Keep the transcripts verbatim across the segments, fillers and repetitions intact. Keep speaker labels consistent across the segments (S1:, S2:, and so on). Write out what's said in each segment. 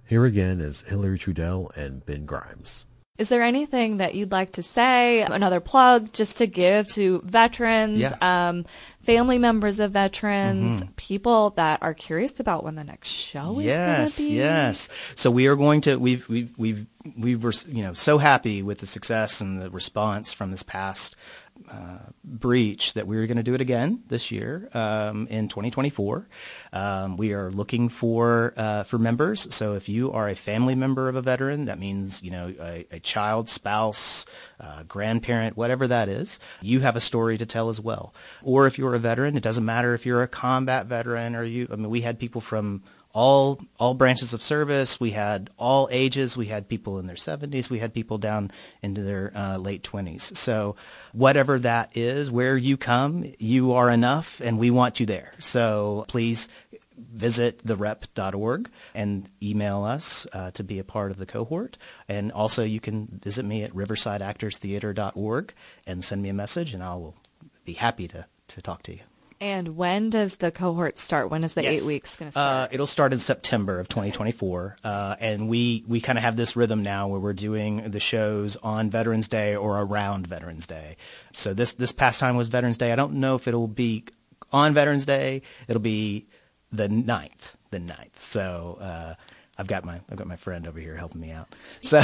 S1: Here again is Hillary Trudell and Ben Grimes.
S2: Is there anything that you'd like to say, another plug just to give to veterans,
S3: Yeah.
S2: um, family members of veterans,
S3: Mm-hmm.
S2: people that are curious about when the next show
S3: Yes,
S2: is going to be?
S3: yes. So we are going to, we've, we've, we've, we were, you know, so happy with the success and the response from this past uh, breach that we were going to do it again this year um, in twenty twenty-four. Um, we are looking for uh, for members. So if you are a family member of a veteran, that means, you know, a, a child, spouse, uh, grandparent, whatever that is, you have a story to tell as well. Or if you're a veteran, it doesn't matter if you're a combat veteran or you. I mean, we had people from all all branches of service. We had all ages. We had people in their seventies. We had people down into their uh, late twenties. So whatever that is, where you come, you are enough, and we want you there. So please visit the rep dot org and email us uh, to be a part of the cohort. And also you can visit me at riverside actors theater dot org and send me a message, and I will be happy to, to talk to you.
S2: And when does the cohort start? When is the
S3: Yes.
S2: eight weeks going to start?
S3: Uh, it'll start in September of twenty twenty-four. Uh, and we, we kind of have this rhythm now where we're doing the shows on Veterans Day or around Veterans Day. So this, this past time was Veterans Day. I don't know if it'll be on Veterans Day. It'll be the ninth, the ninth. So, uh, I've got my, I've got my friend over here helping me out. So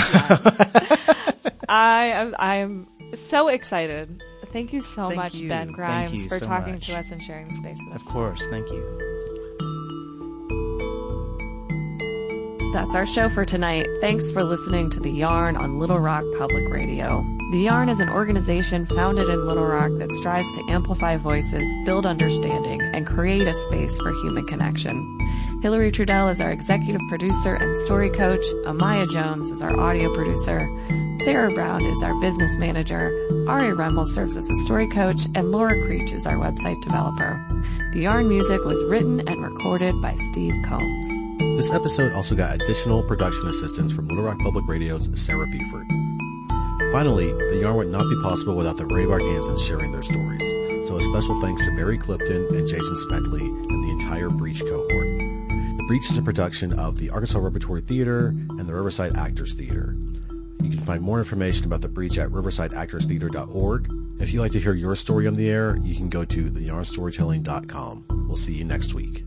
S2: I am, I'm so excited. Thank you so
S3: Thank
S2: much,
S3: you.
S2: Ben
S3: Thank
S2: Grimes,
S3: you
S2: for
S3: so
S2: talking
S3: much.
S2: to us and sharing the space with us.
S3: of course, thank you.
S2: That's our show for tonight. Thanks for listening to The Yarn on Little Rock Public Radio. The Yarn is an organization founded in Little Rock that strives to amplify voices, build understanding, and create a space for human connection. Hillary Trudell is our executive producer and story coach. Amaya Jones is our audio producer. Sarah Brown is our business manager. Ari Remmel serves as a story coach, and Laura Creech is our website developer. The Yarn music was written and recorded by Steve Combs.
S1: This episode also got additional production assistance from Little Rock Public Radio's Sarah Buford. Finally, the Yarn would not be possible without the Brave Arkansans sharing their stories, so a special thanks to Barry Clifton and Jason Smeckley and the entire Breach cohort. The Breach is a production of the Arkansas Repertory Theater and the Riverside Actors Theater. You can find more information about the Breach at riverside actors theater dot org. If you'd like to hear your story on the air, you can go to the yarn storytelling dot com. We'll see you next week.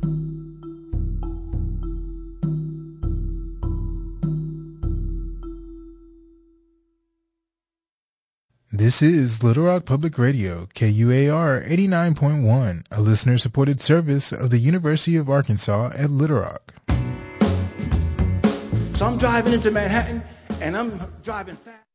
S4: This is Little Rock Public Radio, K U A R eighty-nine point one, a listener-supported service of the University of Arkansas at Little Rock.
S5: So I'm driving into Manhattan, and I'm driving fast.